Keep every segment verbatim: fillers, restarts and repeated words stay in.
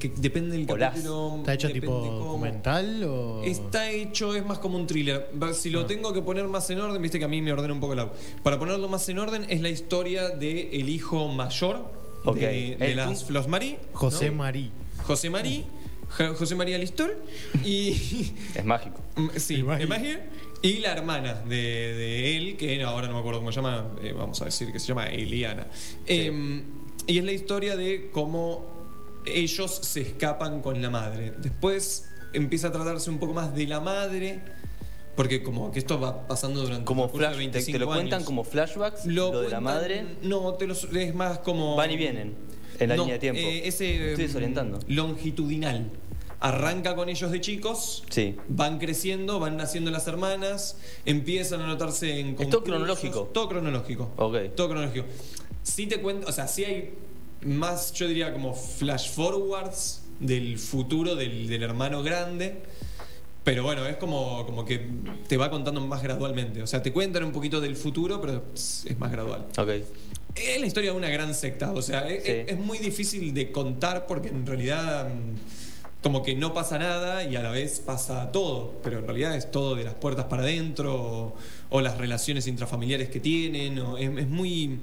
que depende del Olás. capítulo. ¿Está hecho depende tipo cómo. documental o...? Está hecho, es más como un thriller. Va, Si lo Ah. tengo que poner más en orden, viste que a mí me ordena un poco la. Para ponerlo más en orden, es la historia del el hijo mayor Ok. de, de El las tú- Flos Marie, José ¿no? Marí. José Marí, Ja- José María Listor y. Es mágico. Sí, Y Magie. Magie, y la hermana de, de él, que ahora no me acuerdo cómo se llama, eh, vamos a decir que se llama Eliana. Eh, y es la historia de cómo ellos se escapan con la madre. Después empieza a tratarse un poco más de la madre, porque como que esto va pasando durante Como el curso de flash, te, te veinticinco lo cuentan años. como flashbacks, lo, de la cuentan- madre, No, te lo, es más como. van y vienen en la No, línea de tiempo. eh, ese, Me estoy mm, desorientando. Longitudinal. Arranca con ellos de chicos, Sí. van creciendo, van naciendo las hermanas, empiezan a notarse en concursos. todo cronológico. Todo cronológico. Ok. Todo cronológico. Sí te cuento, o sea, sí hay más, yo diría como flash forwards del futuro del, del hermano grande. Pero bueno, es como, como que te va contando más gradualmente. O sea, te cuentan un poquito del futuro, pero es es más gradual. Ok. Es la historia de una gran secta, o sea, es, Sí. es muy difícil de contar porque en realidad mm, como que no pasa nada y a la vez pasa todo, pero en realidad es todo de las puertas para adentro o, o las relaciones intrafamiliares que tienen, o es, es muy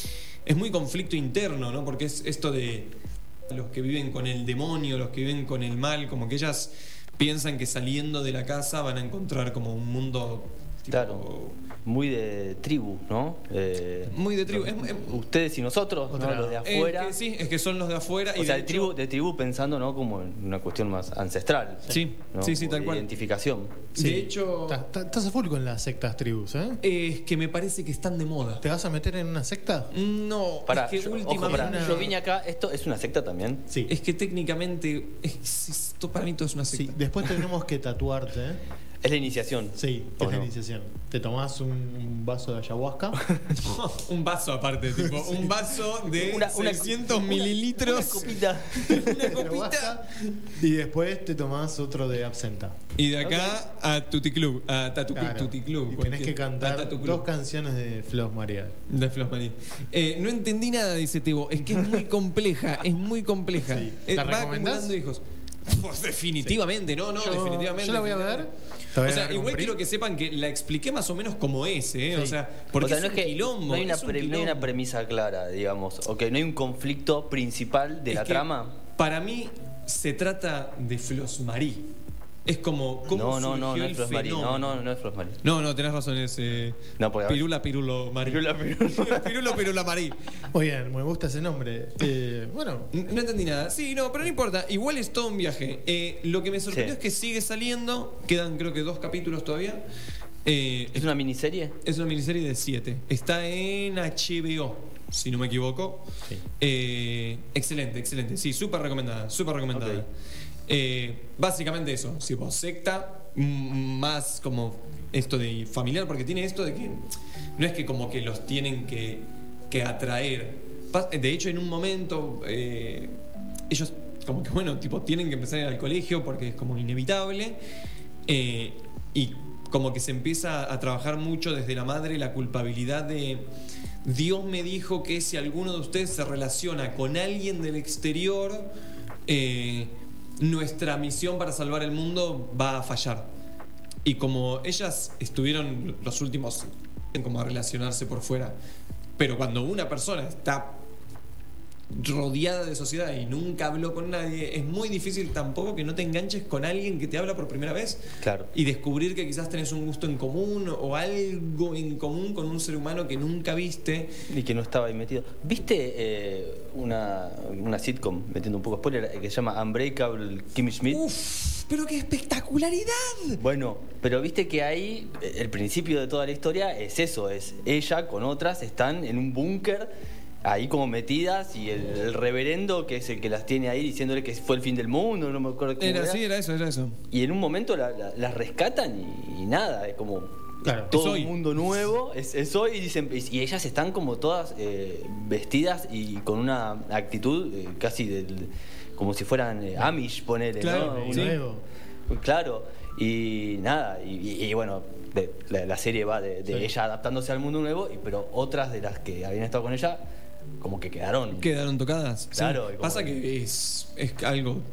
es muy conflicto interno, ¿no? Porque es esto de los que viven con el demonio, los que viven con el mal, como que ellas piensan que saliendo de la casa van a encontrar como un mundo tipo, Claro. Muy de tribu, ¿no? Eh, muy de tribu. Es- es- Ustedes y nosotros, ¿no? Otra- Los de Es afuera. que sí, es que son los de afuera. O y sea, de de hecho- tribu, de tribu pensando, ¿no? Como en una cuestión más ancestral. Sí, ¿no? sí, sí, Como tal de cual. Identificación. De hecho, Estás- estás- Estás a full con las sectas tribus, ¿eh? es que me parece que están de moda. ¿Te vas a meter en una secta? No, Pará, es que yo, ojo, últimamente. pará, yo vine acá, esto es una secta también. Sí. Es que técnicamente. Es, esto para mí todo es una Sí, secta. después tenemos que tatuarte, ¿eh? Es la iniciación. Sí, ¿O es la no? iniciación. Te tomás un vaso de ayahuasca. Un vaso aparte, tipo, un vaso de Una- una- seiscientos una- mililitros. Una copita. Una copita. ayahuasca, y después te tomás otro de absenta. Y de acá a Tutti Club, a Tatu Claro. Tutti Club. Y tenés cualquier- que a cantar Tatu Club. dos canciones de Flos María. De Flos Marí. Eh, no entendí nada, dice Tebo. Es que es muy compleja, es muy compleja. Sí. Eh, ¿La va recomendás? acumulando hijos. Pues definitivamente, no, no, Yo- definitivamente. yo la voy a ver. Te voy O a sea, dar igual un quiero print. que sepan que la expliqué más o menos como es, ¿eh? O Sí. sea, porque O sea, es no un es que quilombo. no hay, una es un pre- no hay una quilombo. premisa clara, digamos. Ok, no hay un conflicto principal de Es la que trama. Para mí se trata de Flos Marí. Es como. ¿cómo No, no, no, surgió no el es Flosmarí. No, fenómeno? no, no es Flosmarí. No, no, tenés razón, es. Eh, No, porque a ver- Pirula, Pirulo, Marí. Pirula, Pirulo. Pirulo, Pirula, Marí. Muy bien, me gusta ese nombre. Eh, bueno, N- No entendí nada. Sí, no, pero no importa. Igual es todo un viaje. Eh, lo que me sorprendió Sí. es que sigue saliendo. Quedan creo que dos capítulos todavía. Eh, ¿Es una miniserie? es una miniserie de siete. Está en H B O, si no me equivoco. Sí. Eh, excelente, excelente. Sí, súper recomendada. Súper recomendada. Ok. Eh, básicamente eso. Si vos secta, mm, más como esto de familiar, porque tiene esto de que no es que como que los tienen que, que atraer. Pa- De hecho, en un momento, eh, ellos como que, bueno, tipo, tienen que empezar a ir al colegio porque es como inevitable. eh, y como que se empieza a trabajar mucho desde la madre la culpabilidad de Dios me dijo que si alguno de ustedes se relaciona con alguien del exterior, eh, nuestra misión para salvar el mundo va a fallar. Y como ellas estuvieron los últimos en como a relacionarse por fuera, pero cuando una persona está rodeada de sociedad y nunca habló con nadie, es muy difícil tampoco que no te enganches con alguien que te habla por primera vez. Claro. Y descubrir que quizás tenés un gusto en común o algo en común con un ser humano que nunca viste. Y que no estaba ahí metido. ¿Viste eh, una, una sitcom, metiendo un poco spoiler, eh, que se llama Unbreakable Kimmy Schmidt? ¡Uf! ¡Pero qué espectacularidad! Bueno, pero viste que ahí eh, el principio de toda la historia es eso, es ella con otras están en un búnker ahí como metidas y el, el reverendo que es el que las tiene ahí diciéndole que fue el fin del mundo, no me acuerdo cómo Era era. así, era eso, era eso. Y en un momento la- la- las rescatan y, y nada, es como Claro, todo es hoy. un mundo nuevo, es, es hoy y, dicen, y ellas están como todas eh, vestidas y con una actitud eh, casi del, como si fueran eh, Amish, ponele, Claro, ¿no? sí. Una- nuevo. Claro, y nada, y, y- y bueno, de- la, la serie va de, de Sí. ella adaptándose al mundo nuevo, y, pero otras de las que habían estado con ella, como que quedaron. Quedaron tocadas. Sí. Claro, y como- Pasa que es, es algo